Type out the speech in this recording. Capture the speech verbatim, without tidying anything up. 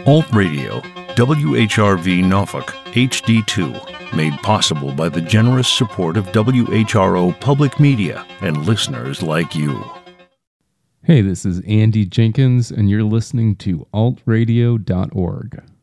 Alt Radio, W H R V Norfolk, H D two, made possible by the generous support of W H R O Public Media and listeners like you. Hey, this is Andy Jenkins, and you're listening to alt radio dot org.